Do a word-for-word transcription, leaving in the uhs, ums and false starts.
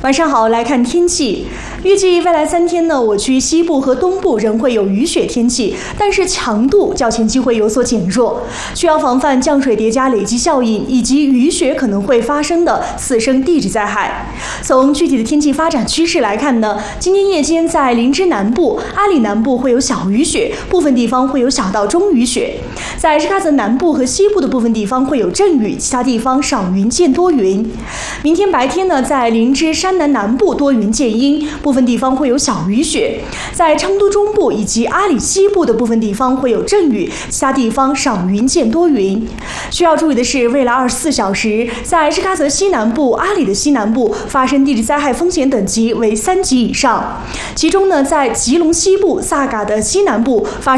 晚上好，来看天气。预计未来三天呢，我区西部和东部仍会有雨雪天气，但是强度较前期会有所减弱，需要防范降水叠加累积效应以及雨雪可能会发生的次生地质灾害。从具体的天气发展趋势来看呢，今天夜间在林芝南部、阿里南部会有小雨雪，部分地方会有小到中雨雪；在日喀则南部和西部的部分地方会有阵雨，其他地方少云见多云。明天白天呢，在林芝山南南部多云见阴，部分地方会有小雨雪；在昌都中部以及阿里西部的部分地方会有阵雨，其他地方少云见多云。需要注意的是，未来二十四小时，在日喀则西南部、阿里的西南部发生地质灾害风险等级为三级以上，其中呢，在吉隆西部、萨嘎的西南部发